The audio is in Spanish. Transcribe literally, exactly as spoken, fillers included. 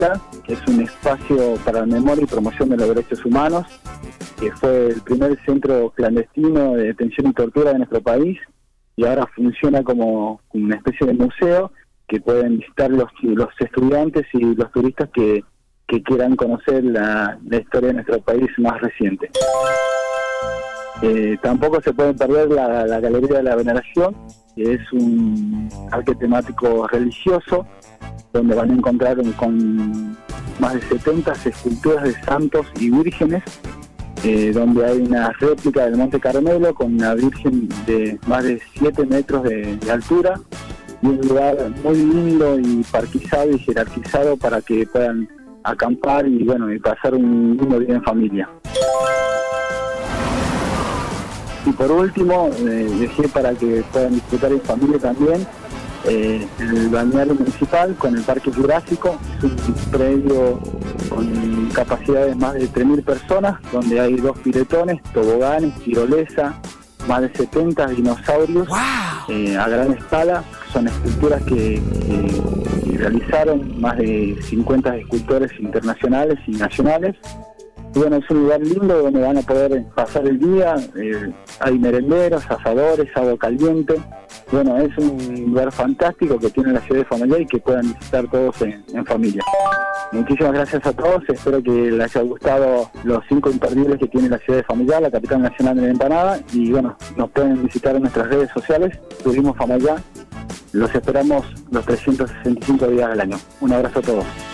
que es un espacio para la memoria y promoción de los derechos humanos, que fue el primer centro clandestino de detención y tortura de nuestro país, y ahora funciona como una especie de museo que pueden visitar los, los estudiantes y los turistas que, que quieran conocer la, la historia de nuestro país más reciente. Eh, tampoco se puede perder la, la Galería de la Veneración, que es un parque temático religioso, donde van a encontrar un, con más de setenta esculturas de santos y vírgenes, eh, donde hay una réplica del Monte Carmelo con una virgen de más de siete metros de, de altura, y un lugar muy lindo y parquizado y jerarquizado para que puedan acampar y bueno y pasar un lindo día en familia. Y por último, eh, dejé para que puedan disfrutar en familia también eh, el balneario municipal con el Parque Jurásico. Es un predio con capacidad de más de tres mil personas, donde hay dos piletones, toboganes, tirolesa, más de setenta dinosaurios. ¡Wow! eh, a gran escala. Son esculturas que, que, que realizaron más de cincuenta escultores internacionales y nacionales. Y bueno, es un lugar lindo donde van a poder pasar el día, eh, hay merenderos, asadores, agua caliente. Bueno, es un lugar fantástico que tiene la ciudad de Famaillá y que puedan visitar todos en, en familia. Muchísimas gracias a todos, espero que les haya gustado los cinco imperdibles que tiene la ciudad de Famaillá, la capital nacional de la empanada, y bueno, nos pueden visitar en nuestras redes sociales, Turismo Famaillá. Los esperamos los trescientos sesenta y cinco días del año. Un abrazo a todos.